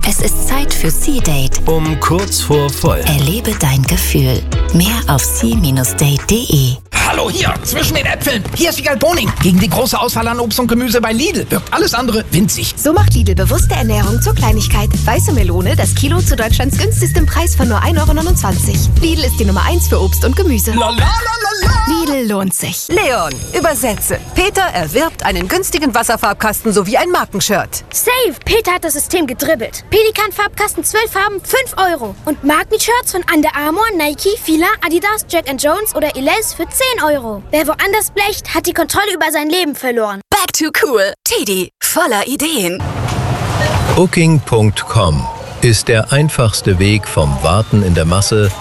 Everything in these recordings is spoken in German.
Es ist Zeit für Sea-Date. Um kurz vor voll. Erlebe dein Gefühl. Mehr auf sea-date.de. Hallo hier, zwischen den Äpfeln. Hier ist Wiegald Boning. Gegen die große Auswahl an Obst und Gemüse bei Lidl wirkt alles andere winzig. So macht Lidl bewusste Ernährung zur Kleinigkeit. Weiße Melone, das Kilo zu Deutschlands günstigstem Preis von nur 1,29 €. Lidl ist die Nummer 1 für Obst und Gemüse. Lidl lohnt sich. Leon, übersetze. Peter erwirbt einen günstigen Wasserfarbkasten sowie ein Markenshirt. Safe! Peter hat das System gedribbelt. Pelikan-Farbkasten 12 Farben, 5 €. Und Markenshirts von Under Armour, Nike, Fila, Adidas, Jack & Jones oder Elize für 10 €. Wer woanders blecht, hat die Kontrolle über sein Leben verloren. Back to cool. Teddy, voller Ideen. Booking.com ist der einfachste Weg vom Warten in der Masse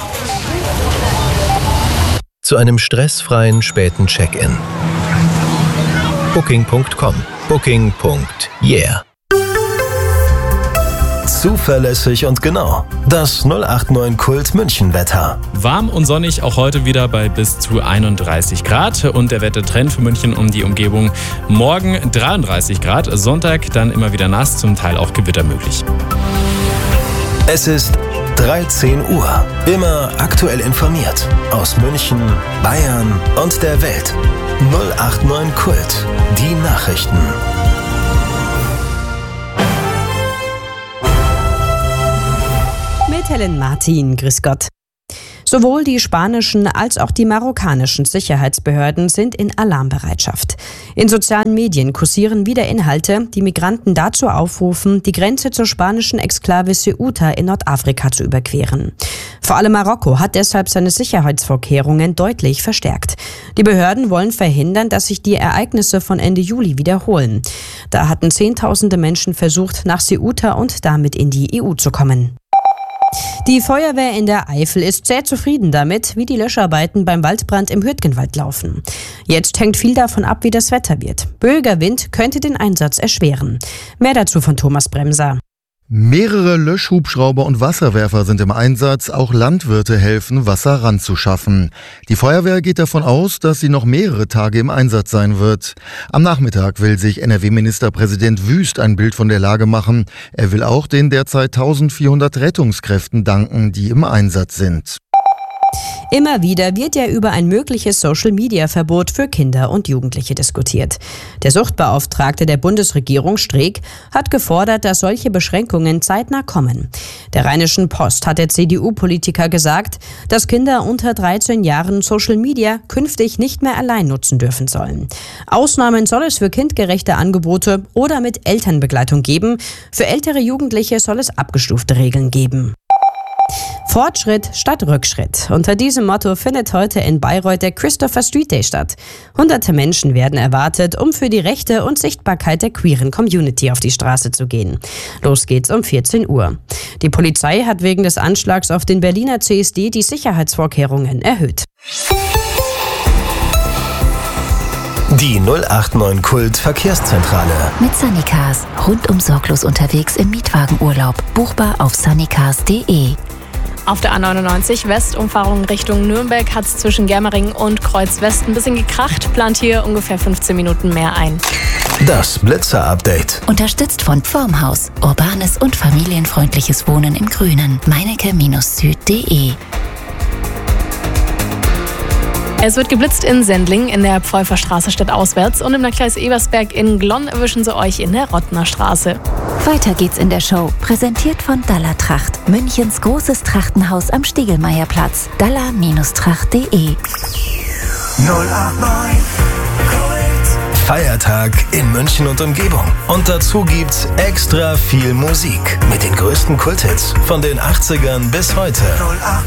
zu einem stressfreien späten Check-in. Booking.com. Booking.yeah. Zuverlässig und genau. Das 089 Kult München Wetter. Warm und sonnig auch heute wieder bei bis zu 31 Grad. Und der Wettertrend für München um die Umgebung: morgen 33 Grad, Sonntag dann immer wieder nass, zum Teil auch Gewitter möglich. Es ist 13 Uhr. Immer aktuell informiert. Aus München, Bayern und der Welt. 089 Kult. Die Nachrichten. Mit Helen Martin, grüß Gott. Sowohl die spanischen als auch die marokkanischen Sicherheitsbehörden sind in Alarmbereitschaft. In sozialen Medien kursieren wieder Inhalte, die Migranten dazu aufrufen, die Grenze zur spanischen Exklave Ceuta in Nordafrika zu überqueren. Vor allem Marokko hat deshalb seine Sicherheitsvorkehrungen deutlich verstärkt. Die Behörden wollen verhindern, dass sich die Ereignisse von Ende Juli wiederholen. Da hatten Zehntausende Menschen versucht, nach Ceuta und damit in die EU zu kommen. Die Feuerwehr in der Eifel ist sehr zufrieden damit, wie die Löscharbeiten beim Waldbrand im Hürtgenwald laufen. Jetzt hängt viel davon ab, wie das Wetter wird. Böiger Wind könnte den Einsatz erschweren. Mehr dazu von Thomas Bremser. Mehrere Löschhubschrauber und Wasserwerfer sind im Einsatz, auch Landwirte helfen, Wasser ranzuschaffen. Die Feuerwehr geht davon aus, dass sie noch mehrere Tage im Einsatz sein wird. Am Nachmittag will sich NRW-Ministerpräsident Wüst ein Bild von der Lage machen. Er will auch den derzeit 1400 Rettungskräften danken, die im Einsatz sind. Immer wieder wird ja über ein mögliches Social-Media-Verbot für Kinder und Jugendliche diskutiert. Der Suchtbeauftragte der Bundesregierung, Streeck, hat gefordert, dass solche Beschränkungen zeitnah kommen. Der Rheinischen Post hat der CDU-Politiker gesagt, dass Kinder unter 13 Jahren Social-Media künftig nicht mehr allein nutzen dürfen sollen. Ausnahmen soll es für kindgerechte Angebote oder mit Elternbegleitung geben. Für ältere Jugendliche soll es abgestufte Regeln geben. Fortschritt statt Rückschritt. Unter diesem Motto findet heute in Bayreuth der Christopher Street Day statt. Hunderte Menschen werden erwartet, um für die Rechte und Sichtbarkeit der queeren Community auf die Straße zu gehen. Los geht's um 14 Uhr. Die Polizei hat wegen des Anschlags auf den Berliner CSD die Sicherheitsvorkehrungen erhöht. Die 089 Kult Verkehrszentrale. Mit Sunnycars. Rundum sorglos unterwegs im Mietwagenurlaub. Buchbar auf sunnycars.de. Auf der A99 Westumfahrung Richtung Nürnberg hat es zwischen Germering und Kreuz West ein bisschen gekracht. Plant hier ungefähr 15 Minuten mehr ein. Das Blitzer-Update. Unterstützt von Formhaus. Urbanes und familienfreundliches Wohnen im Grünen. meinecke-süd.de. Es wird geblitzt in Sendling in der Pfeuferstraße stadtauswärts und im Landkreis Ebersberg in Glonn erwischen sie euch in der Rottner Straße. Weiter geht's in der Show. Präsentiert von Dalla Tracht. Münchens großes Trachtenhaus am Stiegelmeierplatz. dalla-tracht.de. 089 Kult. Feiertag in München und Umgebung. Und dazu gibt's extra viel Musik mit den größten Kulthits von den 80ern bis heute. 089